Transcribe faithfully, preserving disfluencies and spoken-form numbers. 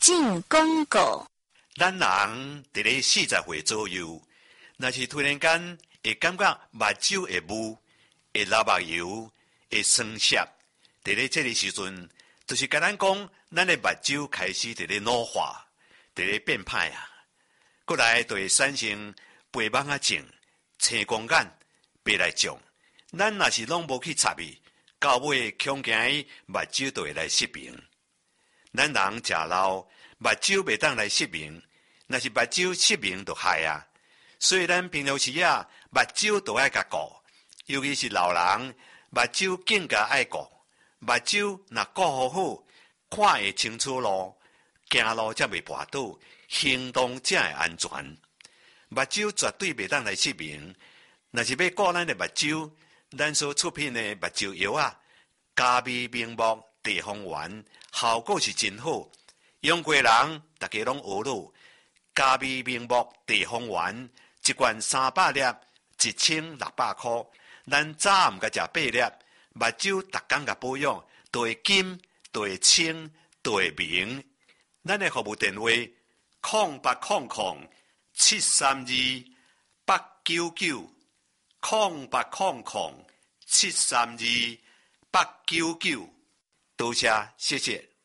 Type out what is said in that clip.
进广告。 咱人伫咧四十岁左右，若是突然间会感觉目睭会雾、会流目油、会酸涩，伫咧这个时阵，就是甲咱讲，咱的目睭开始伫咧老化，伫咧变歹啊。过来就会产生白网仔症、青光眼、白内障。咱若是拢无去插伊，到尾恐惊伊目睭就会来失明。咱人食老，目睭袂当来失明。若是目睭失明就害啊，所以咱平常时啊，目睭都爱甲顾，尤其是老人，目睭更加爱顾。目睭若顾好好，看会清楚路，行路才袂跋倒，行动才会安全。目睭绝对袂当来失明。若是要顾咱的目睭，咱所出品的目睭药啊，加味明目地黄丸，效果是真好。用过的人，大家拢学了。加味明目地黄丸一罐三百粒，一千六百块。咱早暗甲食八粒，目睭逐工甲保养，都会金，都会清，都会明。咱的服务电话：空八空空七三二八九九，空八空空七三二八九九。多谢，谢谢。